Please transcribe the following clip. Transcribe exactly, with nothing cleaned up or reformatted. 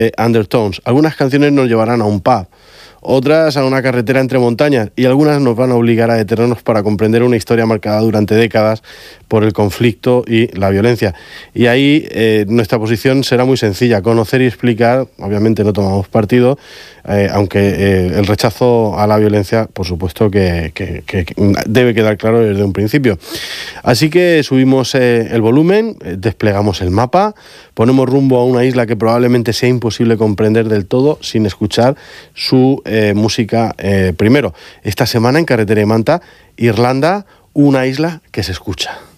eh, Undertones. Algunas canciones nos llevarán a un pub, otras a una carretera entre montañas, y algunas nos van a obligar a detenernos para comprender una historia marcada durante décadas por el conflicto y la violencia. Y ahí eh, nuestra posición será muy sencilla: conocer y explicar. Obviamente no tomamos partido, eh, aunque eh, el rechazo a la violencia, por supuesto que, que, que debe quedar claro desde un principio. Así que subimos eh, el volumen, eh, desplegamos el mapa, ponemos rumbo a una isla que probablemente sea imposible comprender del todo sin escuchar su eh, música eh, primero. Esta semana en Carretera y Manta, Irlanda, una isla que se escucha.